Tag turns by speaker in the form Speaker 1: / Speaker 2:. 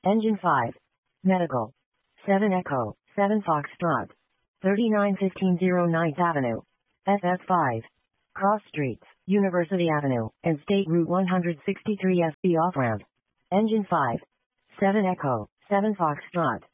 Speaker 1: Engine 5. Medical. 7 Echo, 7 Foxtrot. 391509th Avenue. SS5. Cross Streets, University Avenue, and State Route 163 SB off-ramp. Engine 5. 7 Echo, 7 Foxtrot.